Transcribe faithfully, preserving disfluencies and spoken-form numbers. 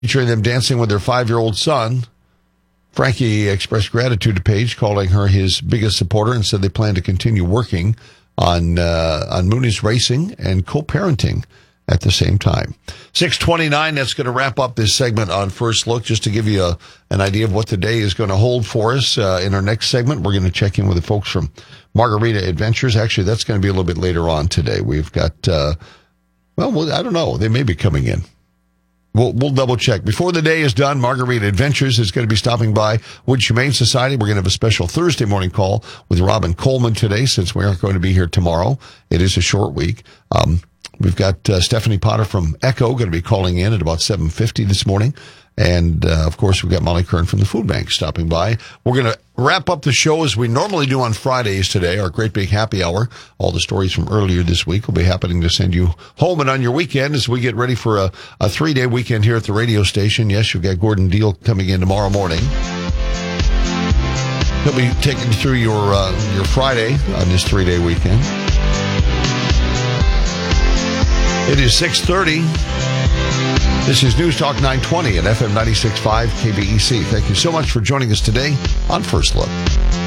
featuring them dancing with their five-year-old son. Frankie expressed gratitude to Paige, calling her his biggest supporter, and said they plan to continue working on uh, on Mooney's racing and co-parenting at the same time. six twenty-nine, that's going to wrap up this segment on First Look. Just to give you a, an idea of what the day is going to hold for us, uh, in our next segment, we're going to check in with the folks from Margarita Adventures. Actually, that's going to be a little bit later on today. We've got, uh, well, I don't know. They may be coming in. We'll, we'll double check. Before the day is done, Margarita Adventures is going to be stopping by Wood Humane Society. We're going to have a special Thursday morning call with Robin Coleman today, since we aren't going to be here tomorrow. It is a short week. Um, we've got uh, Stephanie Potter from Echo going to be calling in at about seven fifty this morning. And, uh, of course, we've got Molly Kern from the Food Bank stopping by. We're going to wrap up the show as we normally do on Fridays today, our Great Big Happy Hour. All the stories from earlier this week will be happening to send you home and on your weekend as we get ready for a, a three-day weekend here at the radio station. Yes, you've got Gordon Deal coming in tomorrow morning. He'll be taking you through your, uh, your Friday on this three-day weekend. It is six thirty. This is News Talk nine twenty at F M ninety-six point five K B E C. Thank you so much for joining us today on First Look.